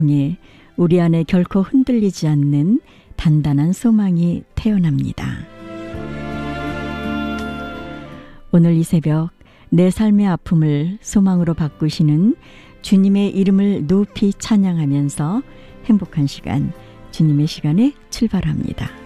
통해 우리 안에 결코 흔들리지 않는 단단한 소망이 태어납니다. 오늘 이 새벽 내 삶의 아픔을 소망으로 바꾸시는 주님의 이름을 높이 찬양하면서 행복한 시간, 주님의 시간에 출발합니다.